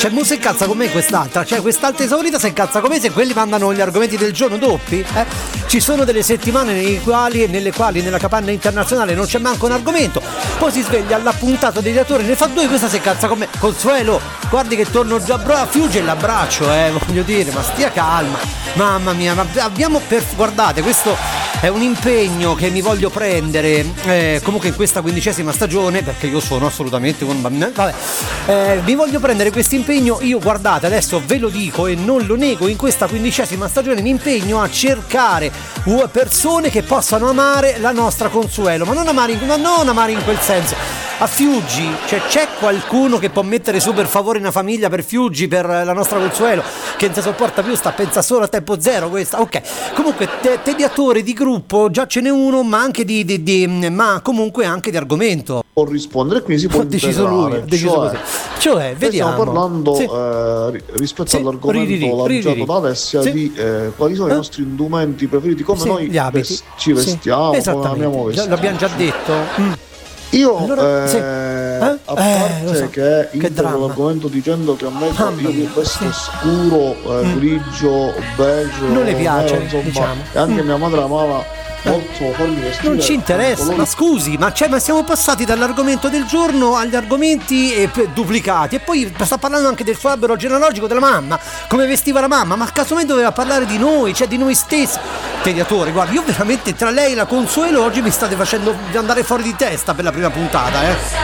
C'è Mo si incazza con me quest'altra, cioè quest'altra esaurita si incazza con me se quelli mandano gli argomenti del giorno doppi. Ci sono delle settimane nelle quali nella capanna internazionale non c'è manco un argomento, poi si sveglia alla puntata dei datori, ne fa due, questa si incazza con me. Consuelo, guardi che torno già a Fiugge l'abbraccio, voglio dire, ma stia calma, mamma mia, ma abbiamo guardate, questo è un impegno che mi voglio prendere comunque in questa 15ª stagione, perché io sono assolutamente un mi voglio prendere questo impegno. Io, guardate, adesso ve lo dico e non lo nego, in questa 15ª stagione mi impegno a cercare persone che possano amare la nostra Consuelo, ma non amare in quel senso. A Fiuggi, cioè, c'è qualcuno che può mettere su per favore una famiglia per Fiuggi, per la nostra Consuelo, che non si sopporta più, sta a pensare solo a tempo zero questa. Ok, comunque tediatore di gruppo già ce n'è uno, ma anche ma comunque anche di argomento. Può rispondere, quindi si può deciso lui, cioè vediamo. Stiamo parlando rispetto all'argomento lanciato da Alessia di quali sono i nostri indumenti preferiti, come noi ci vestiamo, come amiamo vestire. L'abbiamo già detto. Io allora, a parte che intendo l'argomento dicendo che a me io vesto scuro, grigio, beige, non le piace, insomma, diciamo. E anche mia madre amava molto farmi vestire. Non ci interessa, ma scusi, ma siamo passati dall'argomento del giorno agli argomenti duplicati, e poi sta parlando anche del suo albero genealogico della mamma, come vestiva la mamma, ma casomai doveva parlare di noi, cioè di noi stessi. Tediatore, guarda, io veramente tra lei e la Consuelo oggi mi state facendo andare fuori di testa per la prima puntata,